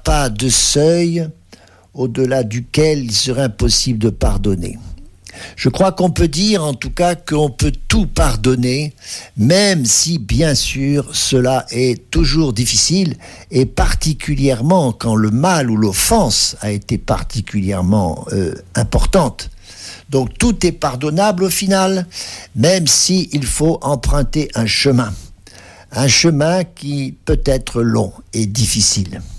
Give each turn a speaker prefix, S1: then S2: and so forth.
S1: pas de seuil au-delà duquel il serait impossible de pardonner. Je crois qu'on peut dire, en tout cas, qu'on peut tout pardonner, même si, bien sûr, cela est toujours difficile, et particulièrement quand le mal ou l'offense a été particulièrement importante. Donc tout est pardonnable au final, même si il faut emprunter un chemin qui peut être long et difficile.